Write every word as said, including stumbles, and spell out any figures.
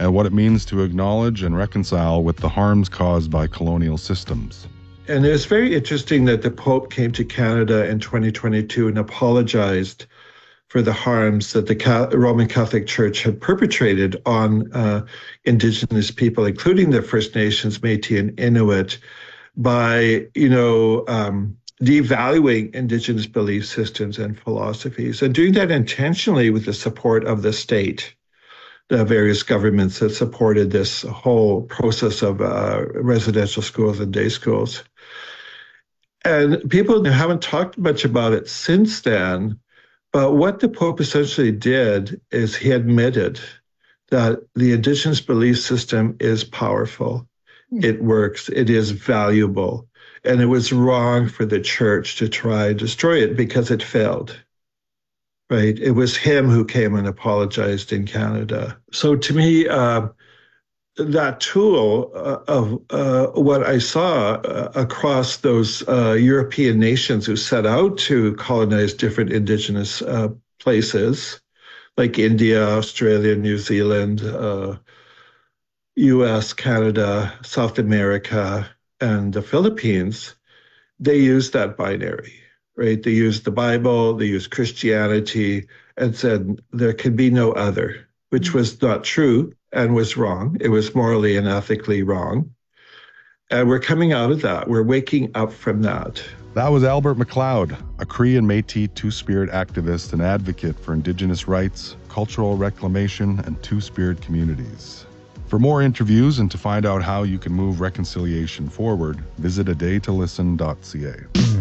and what it means to acknowledge and reconcile with the harms caused by colonial systems. And it was very interesting that the Pope came to Canada in twenty twenty-two and apologized for the harms that the Roman Catholic Church had perpetrated on uh, Indigenous people, including the First Nations, Métis and Inuit, by, you know, um, devaluing Indigenous belief systems and philosophies, and doing that intentionally with the support of the state, the various governments that supported this whole process of uh, residential schools and day schools. And people haven't talked much about it since then. But what the Pope essentially did is he admitted that the Indigenous belief system is powerful, it works, it is valuable, and it was wrong for the church to try and destroy it because it failed, right? It was him who came and apologized in Canada. So to me, uh, that tool uh, of uh, what I saw uh, across those uh, European nations who set out to colonize different Indigenous uh, places, like India, Australia, New Zealand, uh, U S, Canada, South America, and the Philippines, they used that binary, right? They used the Bible, they used Christianity, and said there can be no other, which was not true. And was wrong. It was morally and ethically wrong. And we're coming out of that. We're waking up from that. That was Albert MacLeod, a Cree and Métis Two-Spirit activist and advocate for Indigenous rights, cultural reclamation, and Two-Spirit communities. For more interviews and to find out how you can move reconciliation forward, visit a day to listen dot c a.